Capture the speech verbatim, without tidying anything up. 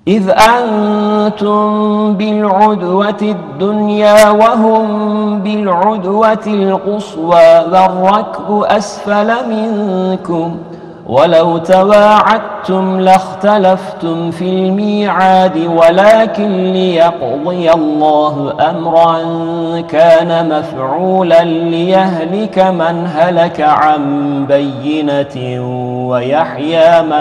إذ أنتم بالعدوة الدنيا وهم بالعدوة القصوى والركب أسفل منكم ولو تواعدتم لاختلفتم في الميعاد ولكن ليقضي الله أمرا كان مفعولا ليهلك من هلك عن بينة ويحيى من